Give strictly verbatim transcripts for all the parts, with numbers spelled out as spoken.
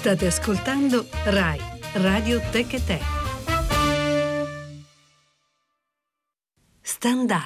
State ascoltando Rai Radio Tech e Te. Stendhal.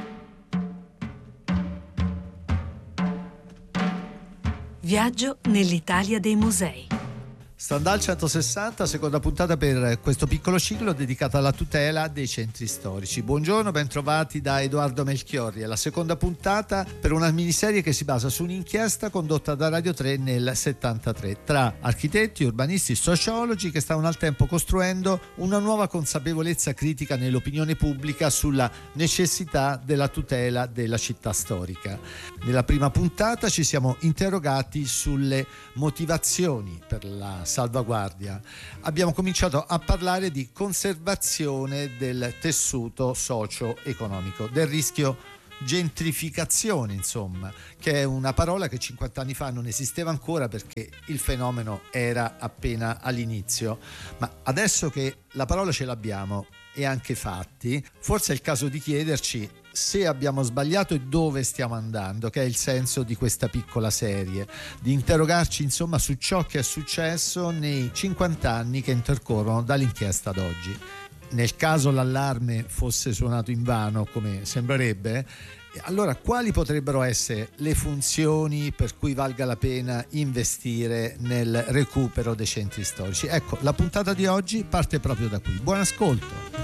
Viaggio nell'Italia dei musei. Stendhal centosessanta, seconda puntata per questo piccolo ciclo dedicato alla tutela dei centri storici. Buongiorno, ben trovati da Edoardo Melchiorri. È la seconda puntata per una miniserie che si basa su un'inchiesta condotta da Radio tre nel settantatré tra architetti, urbanisti, sociologi che stavano al tempo costruendo una nuova consapevolezza critica nell'opinione pubblica sulla necessità della tutela della città storica. Nella prima puntata ci siamo interrogati sulle motivazioni per la salvaguardia. Abbiamo cominciato a parlare di conservazione del tessuto socio-economico, del rischio gentrificazione, insomma, che è una parola che cinquanta anni fa non esisteva ancora perché il fenomeno era appena all'inizio. Ma adesso che la parola ce l'abbiamo e anche fatti, forse è il caso di chiederci se abbiamo sbagliato e dove stiamo andando, che è il senso di questa piccola serie, di interrogarci insomma su ciò che è successo nei cinquanta anni che intercorrono dall'inchiesta ad oggi. Nel caso l'allarme fosse suonato invano, come sembrerebbe, allora quali potrebbero essere le funzioni per cui valga la pena investire nel recupero dei centri storici? Ecco, la puntata di oggi parte proprio da qui. Buon ascolto!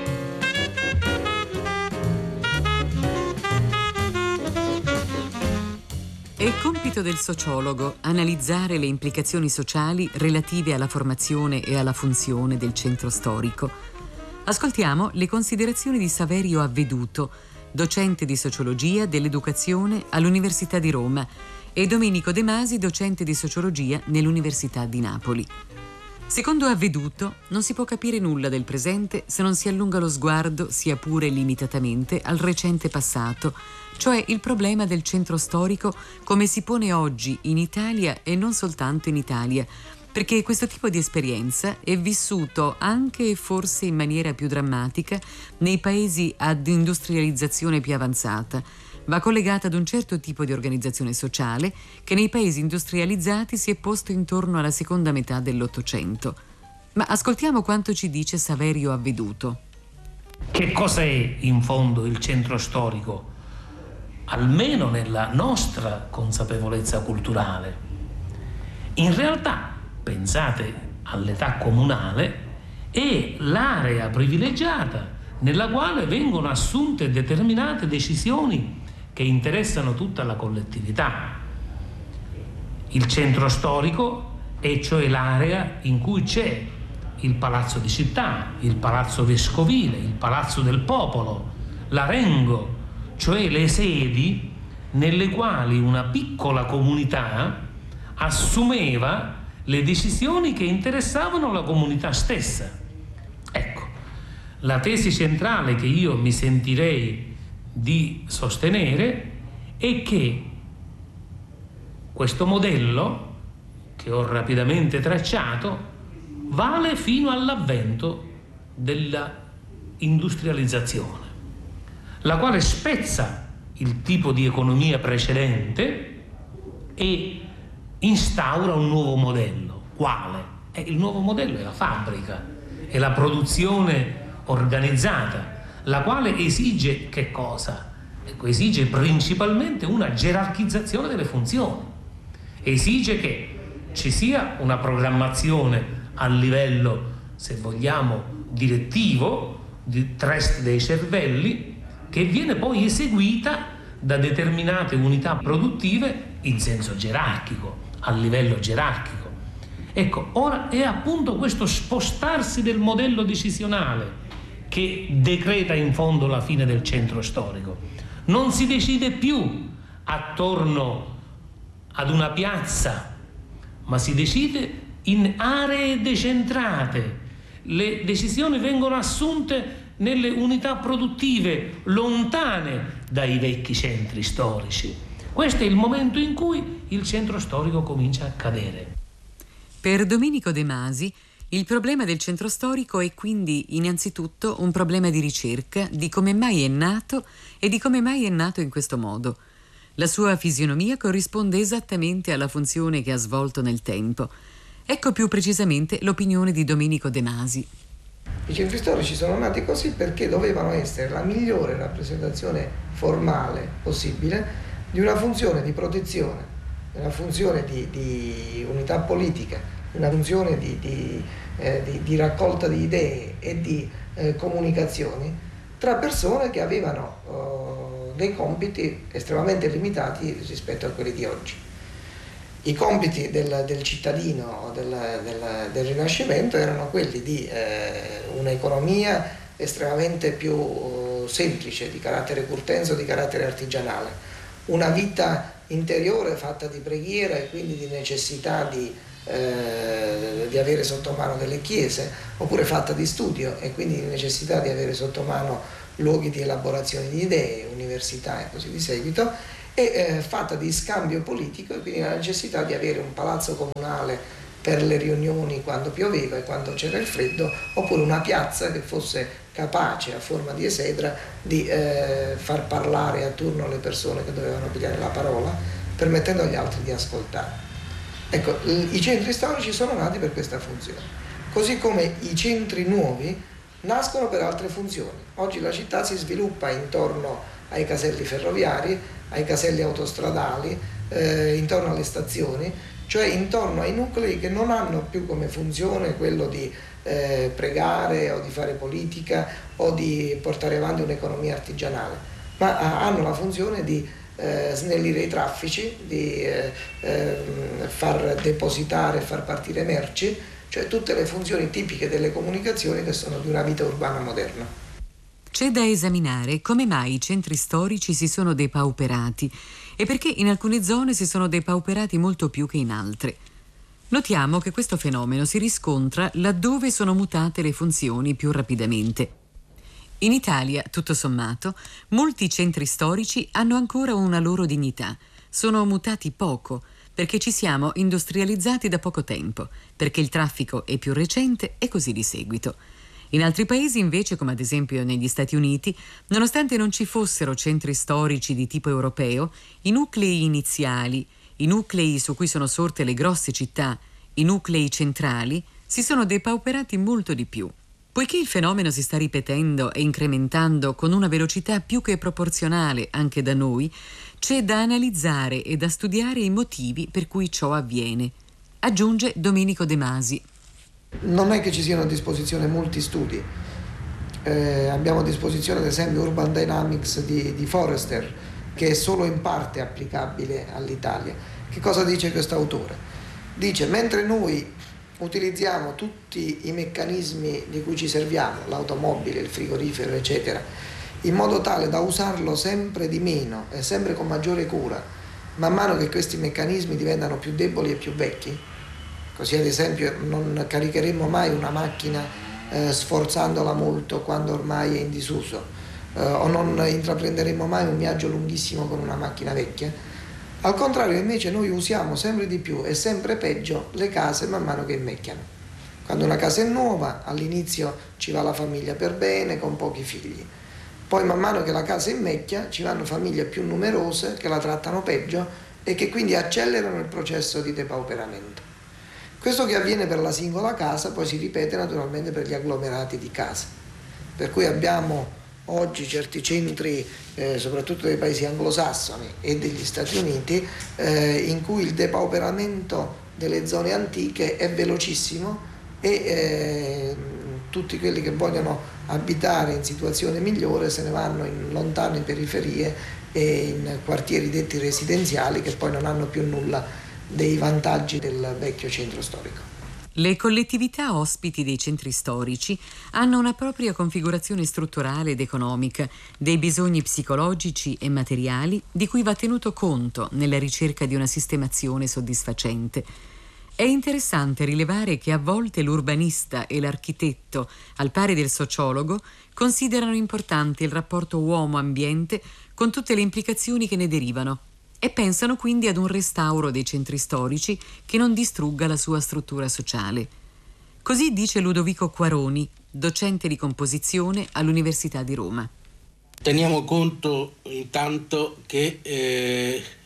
È compito del sociologo analizzare le implicazioni sociali relative alla formazione e alla funzione del centro storico. Ascoltiamo le considerazioni di Saverio Avveduto, docente di sociologia dell'educazione all'Università di Roma, e Domenico De Masi, docente di sociologia nell'Università di Napoli. Secondo Avveduto, non si può capire nulla del presente se non si allunga lo sguardo, sia pure limitatamente, al recente passato, cioè il problema del centro storico come si pone oggi in Italia e non soltanto in Italia, perché questo tipo di esperienza è vissuto anche e forse in maniera più drammatica nei paesi ad industrializzazione più avanzata. Va collegata ad un certo tipo di organizzazione sociale che nei paesi industrializzati si è posto intorno alla seconda metà dell'Ottocento. Ma ascoltiamo quanto ci dice Saverio Avveduto. Che cos'è in fondo il centro storico? Almeno nella nostra consapevolezza culturale. In realtà, pensate all'età comunale, è l'area privilegiata nella quale vengono assunte determinate decisioni che interessano tutta la collettività. Il centro storico è cioè l'area in cui c'è il palazzo di città, il palazzo vescovile, il palazzo del popolo, l'arengo, cioè le sedi nelle quali una piccola comunità assumeva le decisioni che interessavano la comunità stessa. Ecco, la tesi centrale che io mi sentirei di sostenere è che questo modello, che ho rapidamente tracciato, vale fino all'avvento della industrializzazione, la quale spezza il tipo di economia precedente e instaura un nuovo modello. Quale? Eh, il nuovo modello è la fabbrica, è la produzione organizzata, la quale esige che cosa? Ecco, esige principalmente una gerarchizzazione delle funzioni, esige che ci sia una programmazione a livello, se vogliamo, direttivo, di trust dei cervelli, che viene poi eseguita da determinate unità produttive in senso gerarchico, a livello gerarchico. Ecco, ora è appunto questo spostarsi del modello decisionale che decreta in fondo la fine del centro storico. Non si decide più attorno ad una piazza, ma si decide in aree decentrate. Le decisioni vengono assunte nelle unità produttive lontane dai vecchi centri storici. Questo è il momento in cui il centro storico comincia a cadere. Per Domenico De Masi, il problema del centro storico è quindi innanzitutto un problema di ricerca di come mai è nato e di come mai è nato in questo modo. La sua fisionomia corrisponde esattamente alla funzione che ha svolto nel tempo. Ecco più precisamente l'opinione di Domenico De Masi. I centri storici sono nati così perché dovevano essere la migliore rappresentazione formale possibile di una funzione di protezione, una funzione di, di unità politica, una funzione di, di, eh, di, di raccolta di idee e di eh, comunicazioni tra persone che avevano eh, dei compiti estremamente limitati rispetto a quelli di oggi. I compiti del, del cittadino del, del, del Rinascimento erano quelli di eh, un'economia estremamente più eh, semplice, di carattere curtenzo, di carattere artigianale, una vita interiore fatta di preghiera e quindi di necessità di, eh, di avere sotto mano delle chiese, oppure fatta di studio e quindi di necessità di avere sotto mano luoghi di elaborazione di idee, università e così di seguito, e eh, fatta di scambio politico e quindi la necessità di avere un palazzo comunale per le riunioni quando pioveva e quando c'era il freddo, oppure una piazza che fosse capace a forma di esedra di eh, far parlare a turno le persone che dovevano pigliare la parola, permettendo agli altri di ascoltare. Ecco, i centri storici sono nati per questa funzione, così come i centri nuovi nascono per altre funzioni. Oggi la città si sviluppa intorno ai caselli ferroviari, ai caselli autostradali, eh, intorno alle stazioni, cioè intorno ai nuclei che non hanno più come funzione quello di eh, pregare o di fare politica o di portare avanti un'economia artigianale, ma hanno la funzione di eh, snellire i traffici, di eh, eh, far depositare e far partire merci, cioè tutte le funzioni tipiche delle comunicazioni che sono di una vita urbana moderna. C'è da esaminare come mai i centri storici si sono depauperati e perché in alcune zone si sono depauperati molto più che in altre. Notiamo che questo fenomeno si riscontra laddove sono mutate le funzioni più rapidamente. In Italia, tutto sommato, molti centri storici hanno ancora una loro dignità. Sono mutati poco, perché ci siamo industrializzati da poco tempo, perché il traffico è più recente e così di seguito. In altri paesi invece, come ad esempio negli Stati Uniti, nonostante non ci fossero centri storici di tipo europeo, i nuclei iniziali, i nuclei su cui sono sorte le grosse città, i nuclei centrali, si sono depauperati molto di più. Poiché il fenomeno si sta ripetendo e incrementando con una velocità più che proporzionale anche da noi, c'è da analizzare e da studiare i motivi per cui ciò avviene, aggiunge Domenico De Masi. Non è che ci siano a disposizione molti studi, eh, abbiamo a disposizione ad esempio Urban Dynamics di, di Forrester, che è solo in parte applicabile all'Italia. Che cosa dice questo autore? Dice: mentre noi utilizziamo tutti i meccanismi di cui ci serviamo, l'automobile, il frigorifero, eccetera, in modo tale da usarlo sempre di meno e sempre con maggiore cura, man mano che questi meccanismi diventano più deboli e più vecchi. Così ad esempio non caricheremo mai una macchina eh, sforzandola molto quando ormai è in disuso, eh, o non intraprenderemo mai un viaggio lunghissimo con una macchina vecchia. Al contrario invece noi usiamo sempre di più e sempre peggio le case man mano che invecchiano. Quando una casa è nuova all'inizio ci va la famiglia per bene con pochi figli, poi man mano che la casa invecchia ci vanno famiglie più numerose che la trattano peggio e che quindi accelerano il processo di depauperamento. Questo che avviene per la singola casa poi si ripete naturalmente per gli agglomerati di case, per cui abbiamo oggi certi centri, eh, soprattutto dei paesi anglosassoni e degli Stati Uniti, eh, in cui il depauperamento delle zone antiche è velocissimo e eh, tutti quelli che vogliono abitare in situazione migliore se ne vanno in lontane periferie e in quartieri detti residenziali che poi non hanno più nulla dei vantaggi del vecchio centro storico. Le collettività ospiti dei centri storici hanno una propria configurazione strutturale ed economica, dei bisogni psicologici e materiali di cui va tenuto conto nella ricerca di una sistemazione soddisfacente. È interessante rilevare che a volte l'urbanista e l'architetto, al pari del sociologo, considerano importante il rapporto uomo-ambiente con tutte le implicazioni che ne derivano e pensano quindi ad un restauro dei centri storici che non distrugga la sua struttura sociale. Così dice Ludovico Quaroni, docente di composizione all'Università di Roma. Teniamo conto intanto che eh,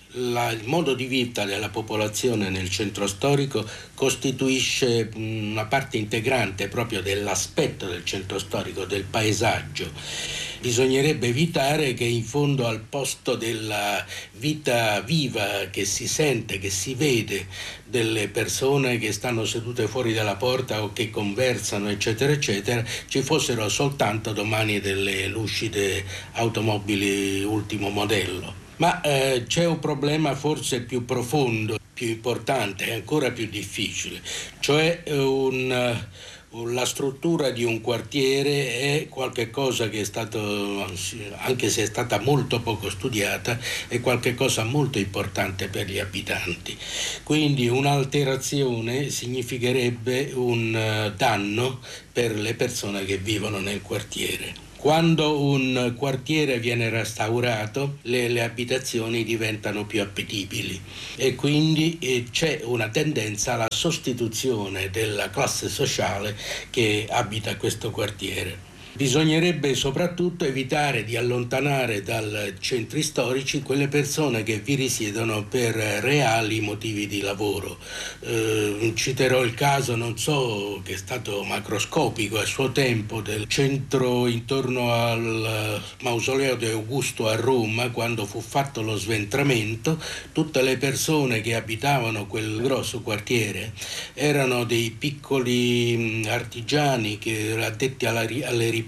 La, il modo di vita della popolazione nel centro storico costituisce una parte integrante proprio dell'aspetto del centro storico, del paesaggio. Bisognerebbe evitare che in fondo al posto della vita viva che si sente, che si vede, delle persone che stanno sedute fuori dalla porta o che conversano eccetera eccetera, ci fossero soltanto domani delle lucide automobili ultimo modello. Ma eh, c'è un problema forse più profondo, più importante e ancora più difficile, cioè un, la struttura di un quartiere è qualcosa che è stato, anche se è stata molto poco studiata, è qualcosa molto importante per gli abitanti. Quindi un'alterazione significherebbe un danno per le persone che vivono nel quartiere. Quando un quartiere viene restaurato, le, le abitazioni diventano più appetibili e quindi eh, c'è una tendenza alla sostituzione della classe sociale che abita questo quartiere. Bisognerebbe soprattutto evitare di allontanare dai centri storici quelle persone che vi risiedono per reali motivi di lavoro. Eh, citerò il caso, non so, che è stato macroscopico a suo tempo, del centro intorno al mausoleo di Augusto a Roma, quando fu fatto lo sventramento. Tutte le persone che abitavano quel grosso quartiere erano dei piccoli artigiani che addetti alla, alle riparazioni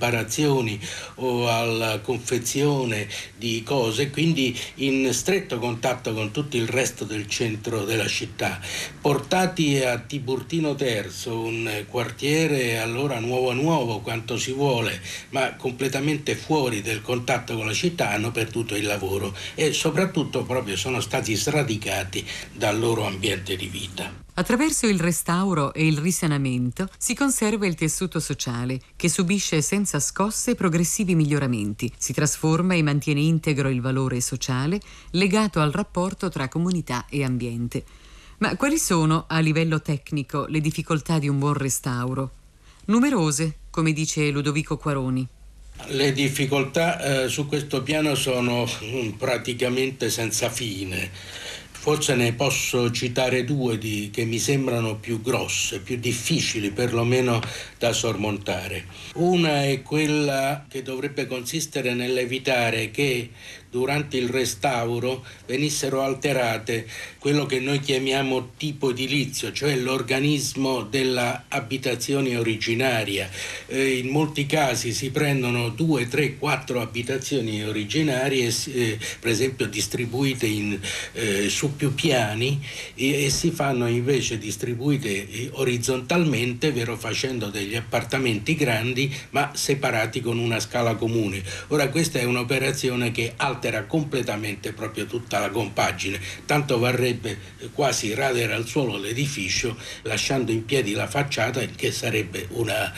o alla confezione di cose, quindi in stretto contatto con tutto il resto del centro della città. Portati a Tiburtino terzo, un quartiere allora nuovo nuovo quanto si vuole, ma completamente fuori del contatto con la città, hanno perduto il lavoro e soprattutto proprio sono stati sradicati dal loro ambiente di vita. Attraverso il restauro e il risanamento si conserva il tessuto sociale, che subisce senza scosse progressivi miglioramenti, si trasforma e mantiene integro il valore sociale legato al rapporto tra comunità e ambiente. Ma quali sono, a livello tecnico, le difficoltà di un buon restauro? Numerose, come dice Ludovico Quaroni. Le difficoltà eh, su questo piano sono mm, praticamente senza fine. Forse ne posso citare due di, che mi sembrano più grosse, più difficili perlomeno da sormontare. Una è quella che dovrebbe consistere nell'evitare che durante il restauro venissero alterate quello che noi chiamiamo tipo edilizio, cioè l'organismo della abitazione originaria. Eh, in molti casi si prendono due, tre, quattro abitazioni originarie, eh, per esempio distribuite in, eh, su più piani e, e si fanno invece distribuite orizzontalmente, vero, facendo degli appartamenti grandi ma separati con una scala comune. Ora questa è un'operazione che altera completamente proprio tutta la compagine, tanto varrebbe quasi radere al suolo l'edificio lasciando in piedi la facciata, che sarebbe una,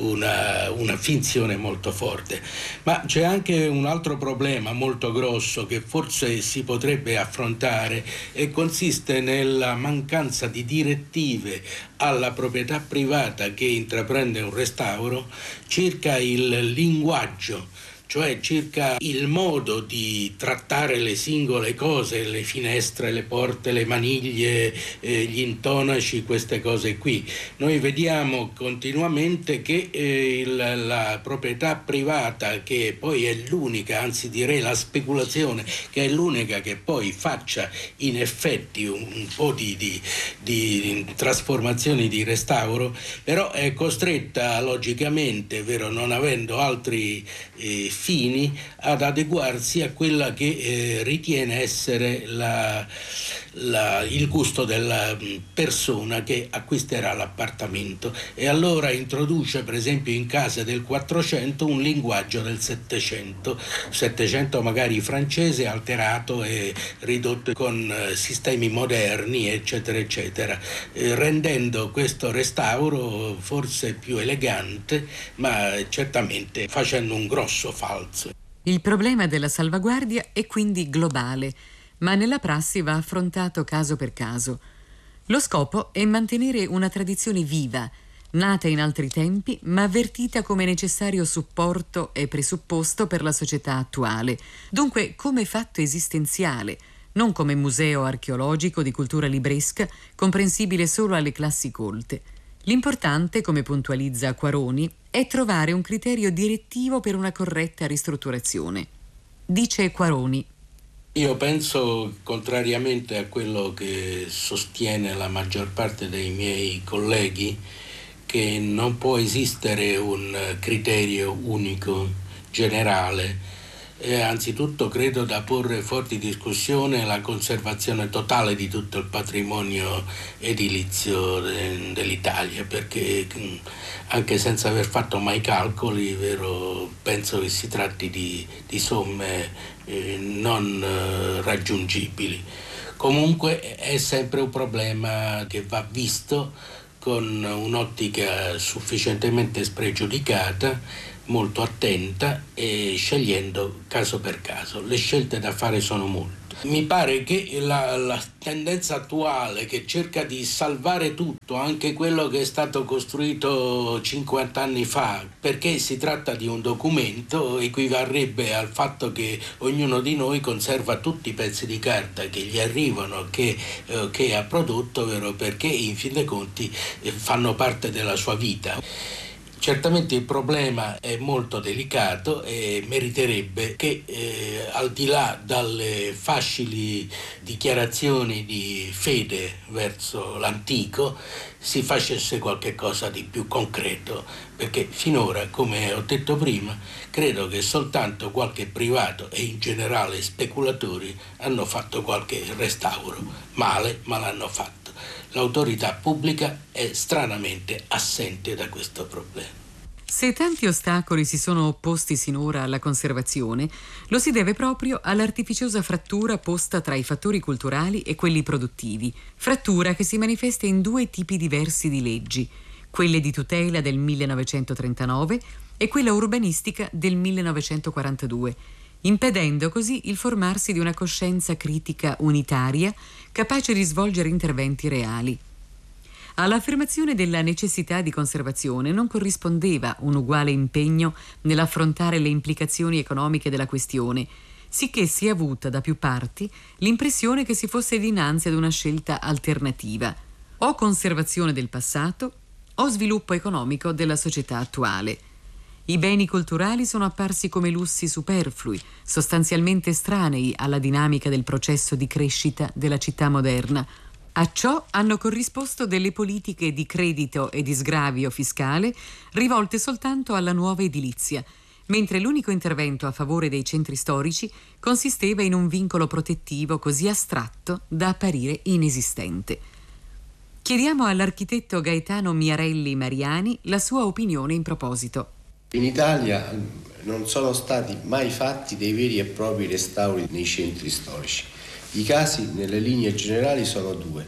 una, una finzione molto forte. Ma c'è anche un altro problema molto grosso che forse si potrebbe affrontare e consiste nella mancanza di direttive alla proprietà privata che intraprende un restauro circa il linguaggio, cioè circa il modo di trattare le singole cose, le finestre, le porte, le maniglie, eh, gli intonaci, queste cose qui. Noi vediamo continuamente che eh, il, la proprietà privata, che poi è l'unica, anzi direi la speculazione, che è l'unica che poi faccia in effetti un, un po' di, di, di trasformazioni di restauro, però è costretta logicamente, vero, non avendo altri eh, fini, ad adeguarsi a quella che eh, ritiene essere la, la, il gusto della persona che acquisterà l'appartamento, e allora introduce per esempio in case del quattrocento un linguaggio del settecento, settecento magari francese alterato e ridotto con eh, sistemi moderni eccetera eccetera, eh, rendendo questo restauro forse più elegante, ma certamente facendo un grosso falso. Il problema della salvaguardia è quindi globale, ma nella prassi va affrontato caso per caso. Lo scopo è mantenere una tradizione viva, nata in altri tempi, ma avvertita come necessario supporto e presupposto per la società attuale, dunque come fatto esistenziale, non come museo archeologico di cultura libresca comprensibile solo alle classi colte. L'importante, come puntualizza Quaroni, è trovare un criterio direttivo per una corretta ristrutturazione. Dice Quaroni: io penso, contrariamente a quello che sostiene la maggior parte dei miei colleghi, che non può esistere un criterio unico, generale. E anzitutto credo da porre fuori discussione la conservazione totale di tutto il patrimonio edilizio de, dell'Italia, perché anche senza aver fatto mai calcoli, vero, penso che si tratti di, di somme eh, non eh, raggiungibili. Comunque è sempre un problema che va visto con un'ottica sufficientemente spregiudicata, molto attenta e scegliendo caso per caso. Le scelte da fare sono molte. Mi pare che la, la tendenza attuale, che cerca di salvare tutto, anche quello che è stato costruito cinquanta anni fa, perché si tratta di un documento, equivarrebbe al fatto che ognuno di noi conserva tutti i pezzi di carta che gli arrivano, che, eh, che ha prodotto, vero, perché in fin dei conti eh, fanno parte della sua vita. Certamente il problema è molto delicato e meriterebbe che eh, al di là dalle facili dichiarazioni di fede verso l'antico si facesse qualche cosa di più concreto, perché finora, come ho detto prima, credo che soltanto qualche privato e in generale speculatori hanno fatto qualche restauro. Male, ma l'hanno fatto. L'autorità pubblica è stranamente assente da questo problema. Se tanti ostacoli si sono opposti sinora alla conservazione, lo si deve proprio all'artificiosa frattura posta tra i fattori culturali e quelli produttivi, frattura che si manifesta in due tipi diversi di leggi, quelle di tutela del millenovecentotrentanove e quella urbanistica del millenovecentoquarantadue, impedendo così il formarsi di una coscienza critica unitaria capace di svolgere interventi reali. All'affermazione della necessità di conservazione non corrispondeva un uguale impegno nell'affrontare le implicazioni economiche della questione, sicché si è avuta da più parti l'impressione che si fosse dinanzi ad una scelta alternativa, o conservazione del passato o sviluppo economico della società attuale. I beni culturali sono apparsi come lussi superflui, sostanzialmente estranei alla dinamica del processo di crescita della città moderna. A ciò hanno corrisposto delle politiche di credito e di sgravio fiscale rivolte soltanto alla nuova edilizia, mentre l'unico intervento a favore dei centri storici consisteva in un vincolo protettivo così astratto da apparire inesistente. Chiediamo all'architetto Gaetano Miarelli Mariani la sua opinione in proposito. In Italia non sono stati mai fatti dei veri e propri restauri nei centri storici. I casi nelle linee generali sono due: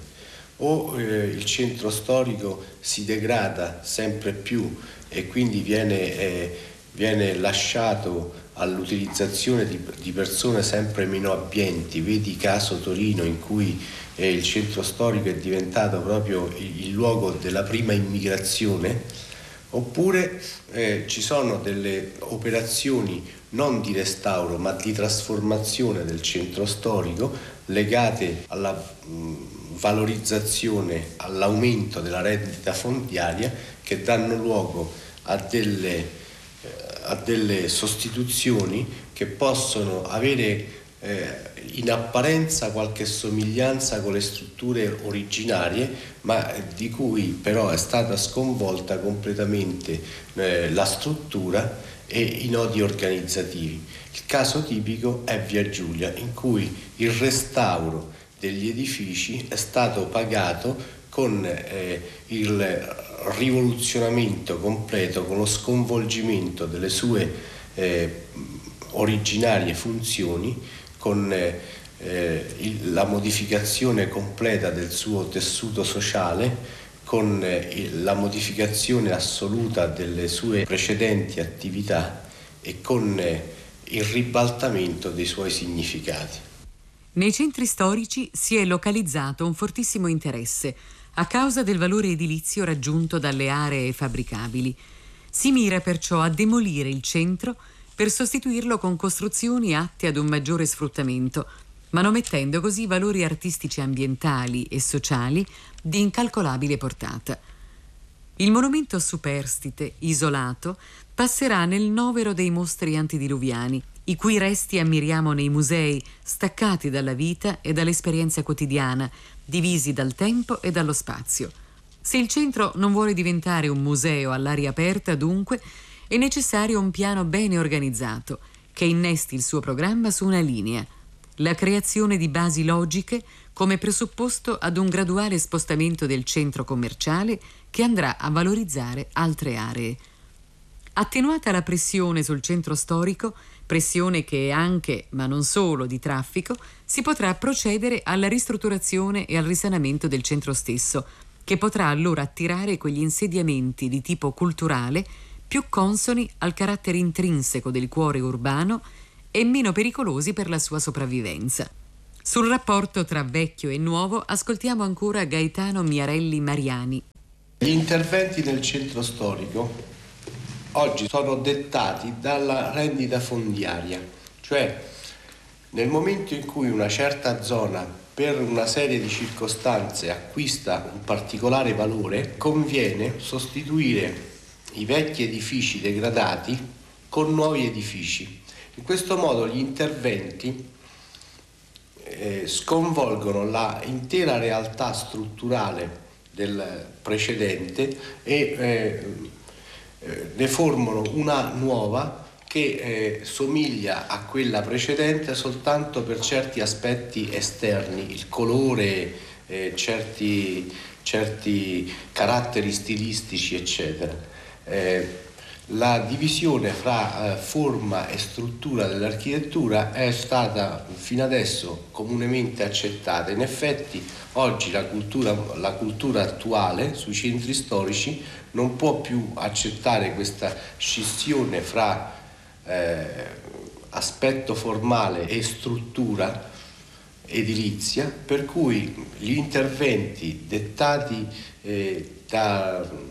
o eh, il centro storico si degrada sempre più e quindi viene, eh, viene lasciato all'utilizzazione di, di persone sempre meno abbienti, vedi caso Torino, in cui eh, il centro storico è diventato proprio il, il luogo della prima immigrazione. Oppure eh, ci sono delle operazioni non di restauro ma di trasformazione del centro storico legate alla mh, valorizzazione, all'aumento della rendita fondiaria, che danno luogo a delle, eh, a delle sostituzioni che possono avere eh, in apparenza qualche somiglianza con le strutture originarie, ma di cui però è stata sconvolta completamente eh, la struttura e i nodi organizzativi. Il caso tipico è Via Giulia, in cui il restauro degli edifici è stato pagato con eh, il rivoluzionamento completo, con lo sconvolgimento delle sue eh, originarie funzioni, con eh, il, la modificazione completa del suo tessuto sociale, con eh, la modificazione assoluta delle sue precedenti attività e con eh, il ribaltamento dei suoi significati. Nei centri storici si è localizzato un fortissimo interesse a causa del valore edilizio raggiunto dalle aree fabbricabili. Si mira perciò a demolire il centro per sostituirlo con costruzioni atte ad un maggiore sfruttamento, manomettendo così valori artistici ambientali e sociali di incalcolabile portata. Il monumento superstite, isolato, passerà nel novero dei mostri antidiluviani, i cui resti ammiriamo nei musei, staccati dalla vita e dall'esperienza quotidiana, divisi dal tempo e dallo spazio. Se il centro non vuole diventare un museo all'aria aperta, dunque, è necessario un piano bene organizzato, che innesti il suo programma su una linea, la creazione di basi logiche come presupposto ad un graduale spostamento del centro commerciale che andrà a valorizzare altre aree. Attenuata la pressione sul centro storico, pressione che è anche, ma non solo, di traffico, si potrà procedere alla ristrutturazione e al risanamento del centro stesso, che potrà allora attirare quegli insediamenti di tipo culturale più consoni al carattere intrinseco del cuore urbano e meno pericolosi per la sua sopravvivenza. Sul rapporto tra vecchio e nuovo ascoltiamo ancora Gaetano Miarelli Mariani. Gli interventi nel centro storico oggi sono dettati dalla rendita fondiaria, cioè nel momento in cui una certa zona per una serie di circostanze acquista un particolare valore, conviene sostituire i vecchi edifici degradati con nuovi edifici. In questo modo gli interventi eh, sconvolgono la intera realtà strutturale del precedente e eh, ne formano una nuova che eh, somiglia a quella precedente soltanto per certi aspetti esterni, il colore, eh, certi, certi caratteri stilistici, eccetera. Eh, la divisione fra eh, forma e struttura dell'architettura è stata fino adesso comunemente accettata. In effetti oggi la cultura, la cultura attuale sui centri storici non può più accettare questa scissione fra eh, aspetto formale e struttura edilizia, per cui gli interventi dettati eh, da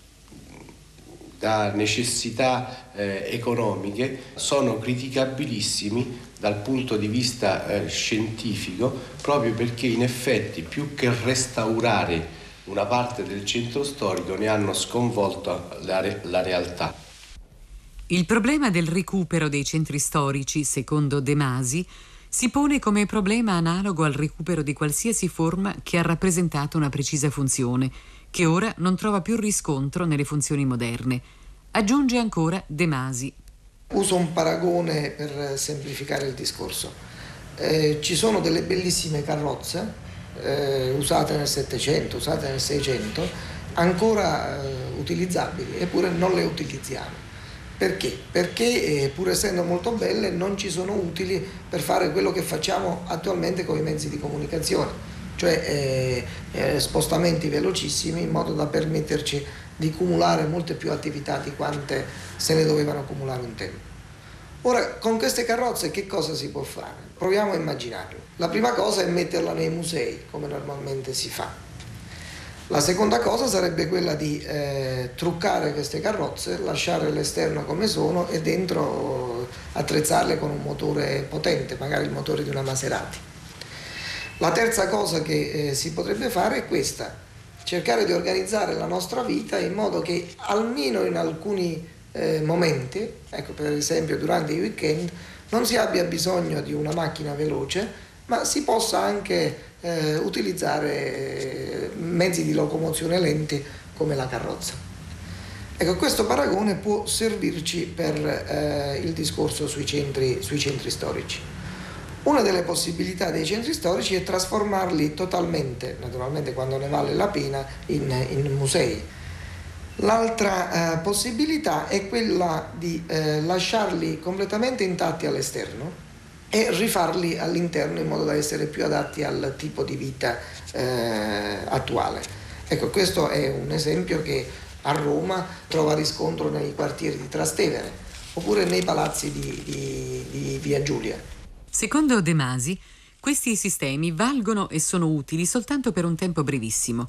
da necessità eh, economiche sono criticabilissimi dal punto di vista eh, scientifico, proprio perché in effetti più che restaurare una parte del centro storico ne hanno sconvolto la, re- la realtà. Il problema del recupero dei centri storici, secondo De Masi, si pone come problema analogo al recupero di qualsiasi forma che ha rappresentato una precisa funzione, che ora non trova più riscontro nelle funzioni moderne. Aggiunge ancora De Masi. Uso un paragone per semplificare il discorso. Eh, ci sono delle bellissime carrozze eh, usate nel Settecento, usate nel Seicento, ancora eh, utilizzabili, eppure non le utilizziamo. Perché? Perché eh, pur essendo molto belle non ci sono utili per fare quello che facciamo attualmente con i mezzi di comunicazione, cioè eh, eh, spostamenti velocissimi in modo da permetterci di cumulare molte più attività di quante se ne dovevano accumulare un tempo. Ora, con queste carrozze che cosa si può fare? Proviamo a immaginarlo. La prima cosa è metterla nei musei, come normalmente si fa. La seconda cosa sarebbe quella di eh, truccare queste carrozze, lasciare l'esterno come sono e dentro attrezzarle con un motore potente, magari il motore di una Maserati. La terza cosa che eh, si potrebbe fare è questa: cercare di organizzare la nostra vita in modo che almeno in alcuni eh, momenti, ecco per esempio durante i weekend, non si abbia bisogno di una macchina veloce, ma si possa anche eh, utilizzare mezzi di locomozione lenti come la carrozza. Ecco, questo paragone può servirci per eh, il discorso sui centri, sui centri storici. Una delle possibilità dei centri storici è trasformarli totalmente, naturalmente quando ne vale la pena, in, in musei. L'altra eh, possibilità è quella di eh, lasciarli completamente intatti all'esterno e rifarli all'interno in modo da essere più adatti al tipo di vita eh, attuale. Ecco, questo è un esempio che a Roma trova riscontro nei quartieri di Trastevere oppure nei palazzi di, di, di Via Giulia. Secondo De Masi, questi sistemi valgono e sono utili soltanto per un tempo brevissimo.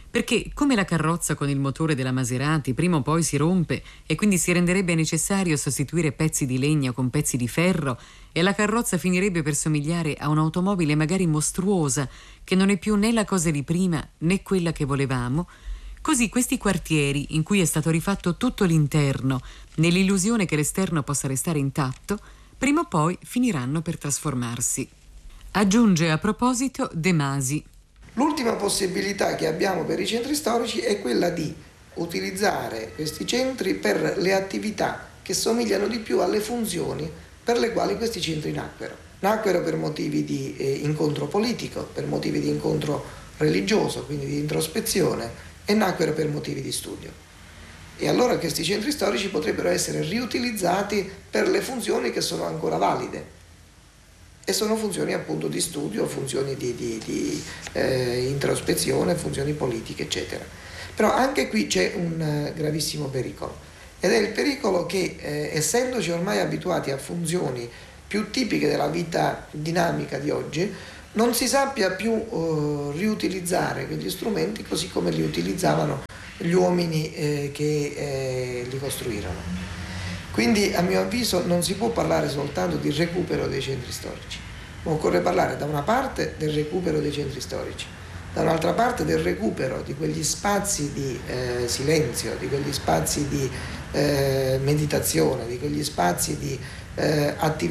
Perché come la carrozza con il motore della Maserati prima o poi si rompe e quindi si renderebbe necessario sostituire pezzi di legno con pezzi di ferro e la carrozza finirebbe per somigliare a un'automobile magari mostruosa che non è più né la cosa di prima né quella che volevamo, così questi quartieri in cui è stato rifatto tutto l'interno nell'illusione che l'esterno possa restare intatto, prima o poi finiranno per trasformarsi. Aggiunge a proposito De Masi. L'ultima possibilità che abbiamo per i centri storici è quella di utilizzare questi centri per le attività che somigliano di più alle funzioni per le quali questi centri nacquero. Nacquero per motivi di eh, incontro politico, per motivi di incontro religioso, quindi di introspezione, e nacquero per motivi di studio. E allora questi centri storici potrebbero essere riutilizzati per le funzioni che sono ancora valide. E sono funzioni appunto di studio, funzioni di, di, di eh, introspezione, funzioni politiche, eccetera. Però anche qui c'è un eh, gravissimo pericolo, ed è il pericolo che, eh, essendoci ormai abituati a funzioni più tipiche della vita dinamica di oggi, non si sappia più eh, riutilizzare quegli strumenti così come li utilizzavano gli uomini eh, che eh, li costruirono. Quindi, a mio avviso, non si può parlare soltanto di recupero dei centri storici, ma occorre parlare da una parte del recupero dei centri storici, da un'altra parte del recupero di quegli spazi di eh, silenzio, di quegli spazi di eh, meditazione, di quegli spazi di eh, attività